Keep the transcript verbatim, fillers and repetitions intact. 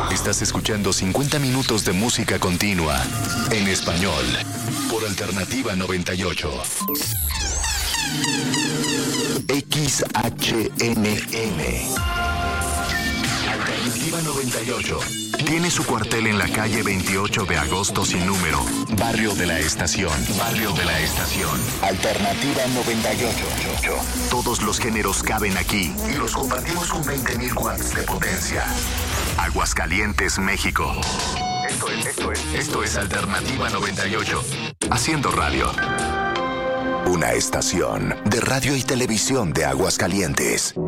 Estás escuchando cincuenta minutos de música continua en español por Alternativa noventa y ocho. X H N M. Alternativa noventa y ocho. Tiene su cuartel en la calle veintiocho de agosto sin número. Barrio de la Estación. Barrio de la Estación. Alternativa noventa y ocho. Todos los géneros caben aquí y los compartimos con veinte mil watts de potencia. Aguascalientes, México. Esto es, esto es, esto es Alternativa noventa y ocho. Haciendo radio. Una estación de radio y televisión de Aguascalientes.